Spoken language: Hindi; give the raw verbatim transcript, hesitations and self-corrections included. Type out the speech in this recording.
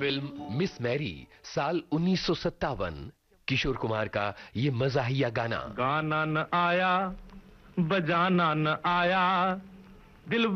फिल्म मिस मैरी साल उन्नीस सौ सत्तावन, किशोर कुमार का ये मज़ाहिया गाना। गाना न आया, बजाना न आया, दिल